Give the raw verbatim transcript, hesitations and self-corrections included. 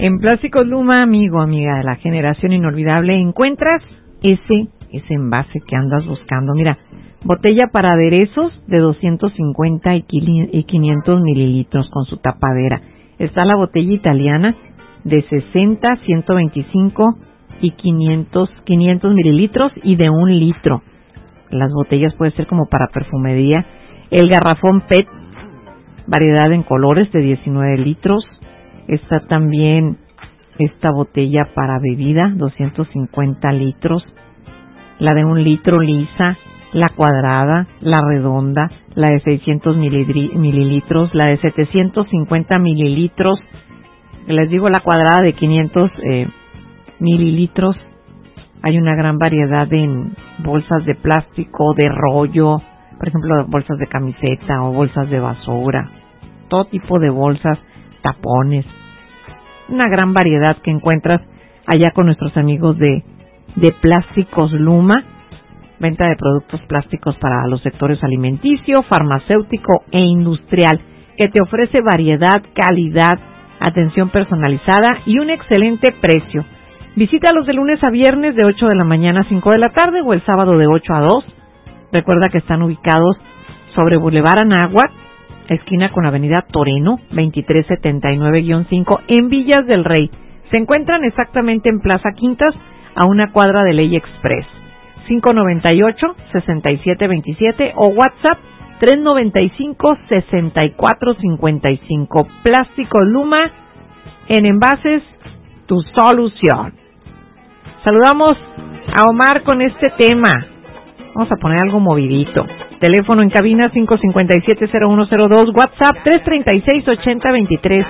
En Plásticos Luma, amigo, amiga de la generación inolvidable, encuentras ese, ese envase que andas buscando. Mira, botella para aderezos de doscientos cincuenta y quinientos mililitros con su tapadera. Está la botella italiana de sesenta, ciento veinticinco y quinientos, quinientos mililitros y de un litro. Las botellas puede ser como para perfumería. El garrafón P E T, variedad en colores de diecinueve litros. Está también esta botella para bebida, doscientos cincuenta litros. La de un litro lisa, la cuadrada, la redonda, la de seiscientos mililitros, la de setecientos cincuenta mililitros. Les digo la cuadrada de quinientos eh, mililitros. Hay una gran variedad en bolsas de plástico, de rollo, por ejemplo, bolsas de camiseta o bolsas de basura, todo tipo de bolsas, tapones, una gran variedad que encuentras allá con nuestros amigos de, de Plásticos Luma, venta de productos plásticos para los sectores alimenticio, farmacéutico e industrial, que te ofrece variedad, calidad, atención personalizada y un excelente precio. Visítalos de lunes a viernes de ocho de la mañana a cinco de la tarde o el sábado de ocho a dos. Recuerda que están ubicados sobre Boulevard Anáhuac, esquina con Avenida Toreno, veintitrés setenta y nueve guion cinco, en Villas del Rey. Se encuentran exactamente en Plaza Quintas, a una cuadra de Ley Express. cinco noventa y ocho, sesenta y siete veintisiete o WhatsApp tres noventa y cinco, sesenta y cuatro cincuenta y cinco. Plásticos Luma, en envases, tu solución. Saludamos a Omar con este tema. Vamos a poner algo movidito. Teléfono en cabina cinco cinco siete, cero uno cero dos, WhatsApp tres treinta y seis, ochenta veintitrés.